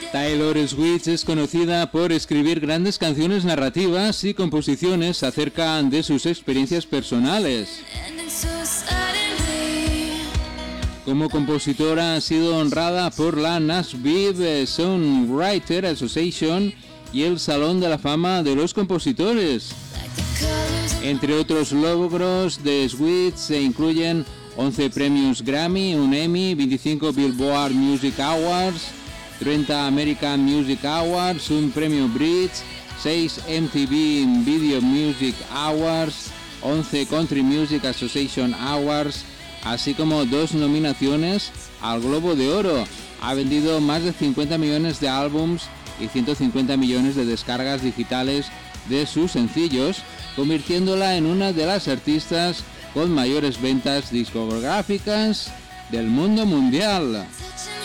Taylor Swift es conocida por escribir grandes canciones narrativas y composiciones acerca de sus experiencias personales. Como compositora ha sido honrada por la Nashville Songwriter Association y el Salón de la Fama de los Compositores. Entre otros logros de Swift se incluyen 11 premios Grammy, un Emmy, 25 Billboard Music Awards, 30 American Music Awards, un premio Brit, 6 MTV Video Music Awards, 11 Country Music Association Awards, así como 2 nominaciones al Globo de Oro. Ha vendido más de 50 millones de álbums y 150 millones de descargas digitales de sus sencillos, convirtiéndola en una de las artistas con mayores ventas discográficas del mundo mundial.